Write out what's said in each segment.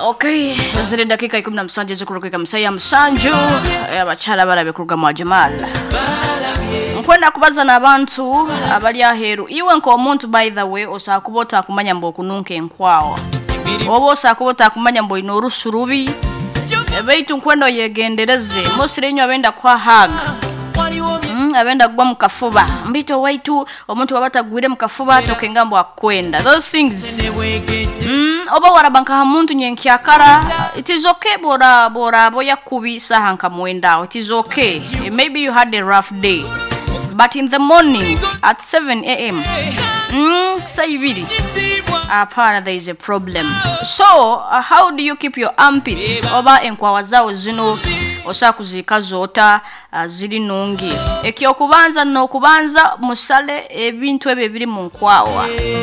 Okay, zile dakika 17 zikuruka Msaya Msanju abachala barabe kuruga mu Jamal. Nkwenda kubaza nabantu abali aheru. Iwe nko omuntu by the way osakubota kumanya mbo kununke enkwao. Obo osakubota kumanya mbo inorusu rubi. Beitu nkwenda yegendereze. Mosirenyo abenda kwa hug. Abenda gwa mukafuba. Mbito waitu omuntu babata gwire mukafuba toke ngambo akwenda. Those things. Oba warabanka hamuntu nyenkyakara. It is okay bora boya kubisa hanka mwenda. It is okay. Maybe you had a rough day. But in the morning at 7 a.m. Saibidi. Apana, there is a problem. So, how do you keep your armpits? Oba enkwawa zao zino osakuzika zota ziri nungi. Ekyokubanza no kubanza musale ebintu ebibiri mu nkwawa.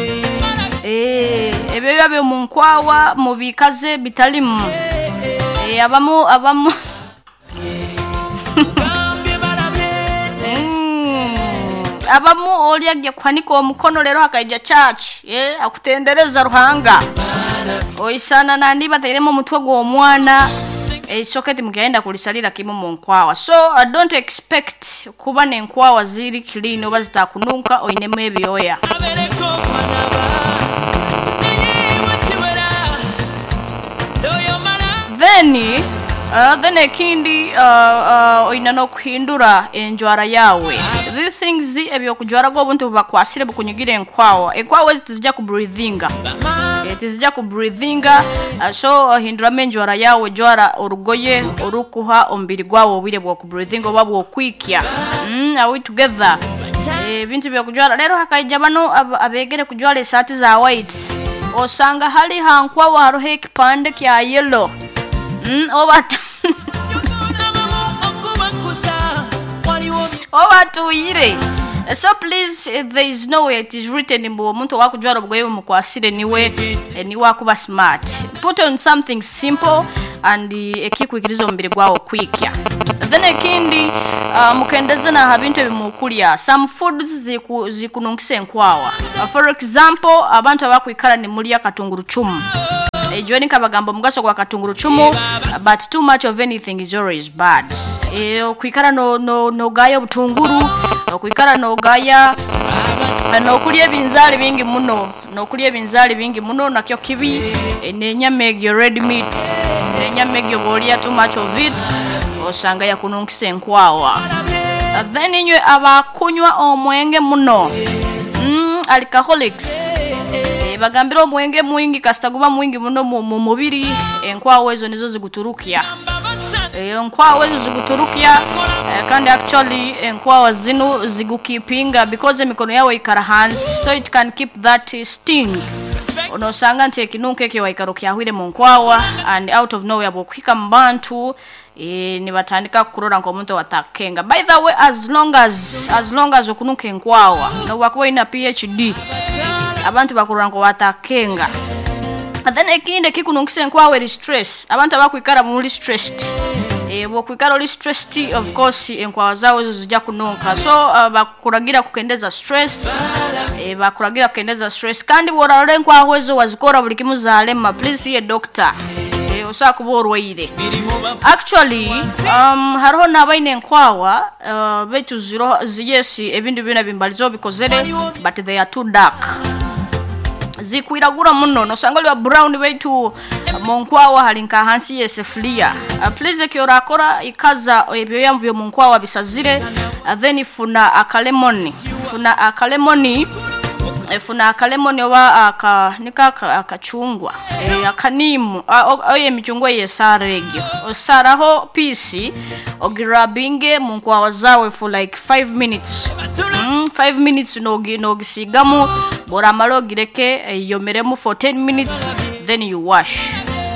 Ebyo mu nkwawa mubikaze bitalimu. Abamu abamu oliagye kwanika omukono lero akaija church akutendereza ruhanga oisana nandi bateremo mutwe gwo omwana soketi mukaenda kulisalira kimo mu nkwawa. So I don't expect kuba ne nkwawa ziri clean oba zitakununka oinemu ebyoya. Then ekindi oinano kuhindura enjwara yawe. These things ebyokujwara go buntu bakwasire bukunyigire enkwawa. Enkwawa zituzija ku breathinga. Tizija ku breathinga. So hindura menjwara yawe jwara orugoye orukuha ombiri gwawo obire bwo ku breathinga obabo okwikya. Are we together? Bintu byokujwara lero hakaija bano abegere kujwara esati za white. Osanga hali hankwawa harohe ekipande kya yellow. Tuyire. So please, there is no way it is written in omuntu wakujwara obgoye mukwasire niwe akuba smart. Put on something simple and ekikwikiriza ombiri gwawo kwikya. Then ekindi mukendeze na habintu ebimukulya. Some foods zikununkise enkwawa. For example, abantu abakwikala ni mulya katunguru chumu. Joining kabagambo mugaso kwa katunguru chumu, but too much of anything is always bad. Kwikara no gaya butunguru, kwikara no gaya no kulya binzali bingi muno nakyo kibi nenyamege red meat nenyamege bolia too much of it osanga yakununkise enkwawa. Then inywe abakunywa omwenge muno alcoholics bagambira omwenge mwingi kasitaguba mwingi muno mu mubiri enkwawa ezo nizo ziguturukya. Enkwawa ezo ziguturukya kandi actually enkwawa zino zigukipinga because emikono yawe ikara hands, so it can keep that sting. Onosanga nti ekinunke ke waikarukya hwire mu nkwawa and out of nowhere bokwika mbantu ni batandika kurora ngo omuntu watakenga. By the way, as long as okunuka enkwawa no wakuba ina PhD abantu bakurura ngo watakenga. Then ekinde kikununkise enkwawa eri stress. Abantu abakwikara muri stressed. Bokwikara oli stressed, of course enkwawa zawo zijja kununka. So bakuragira kukendeza stress. Bakuragira kukendeza stress. Kandi borarole enkwawa ezo wazikora buli kimu zalema. Please see a doctor. Osakuborwaire. Actually, hariho nabaine enkwawa betu yes ebintu bina bimbalizo bikozere, but they are too dark. Zikwiragura muno nosanga lwa brown betu monkwawa halinka hansi yeseflia. Please kyorakora ikaza ebyo yambyo monkwawa bisazire, then funa akalemoni oba akachungwa akanimu oye michungwa yesaregyo osaraho pisi ogirabinge munkwawa zawe for like 5 minutes. 5 minutes nogisigamu bora malo gireke yomeremu for 10 minutes, then you wash.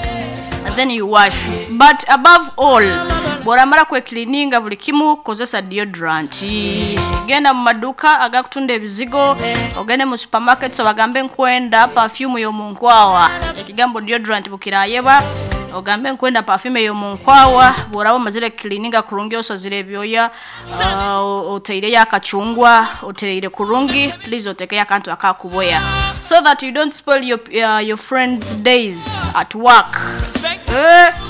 But above all, bora mara kwe cleaninga buli kimu kozesa deodorant. Genda mu maduka agakutunda ebizigo, ogende mu supermarkets bagambe nkwenda perfume yo munkwawa. Ekigambo deodorant bukirayeba ogambe nkwenda perfume yo munkwawa, bora bamazire cleaninga kurungi osazire ebyoya, oteire yakachungwa, oteire kurungi, please oteke yakantu akakuboya so that you don't spoil your friends' days at work. Eh